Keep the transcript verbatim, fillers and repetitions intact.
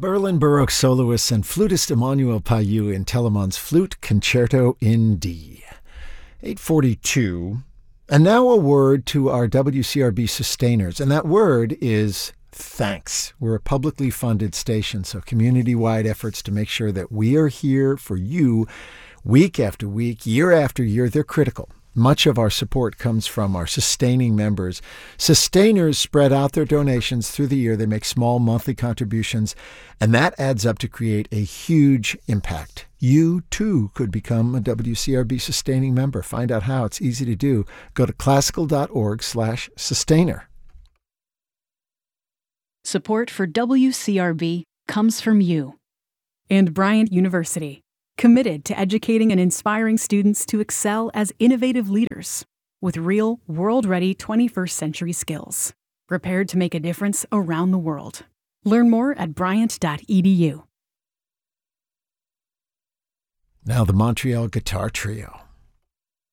Berlin Baroque soloist and flutist Emmanuel Payou in Telemann's Flute Concerto in D. eight forty-two. And now a word to our W C R B sustainers, and that word is thanks. We're a publicly funded station, so community-wide efforts to make sure that we are here for you week after week, year after year, they're critical. Much of our support comes from our sustaining members. Sustainers spread out their donations through the year. They make small monthly contributions, and that adds up to create a huge impact. You, too, could become a W C R B sustaining member. Find out how. It's easy to do. Go to classical.org slash sustainer. Support for W C R B comes from you. And Bryant University, committed to educating and inspiring students to excel as innovative leaders with real, world-ready twenty-first century skills, prepared to make a difference around the world. Learn more at bryant dot e d u. Now the Montreal Guitar Trio.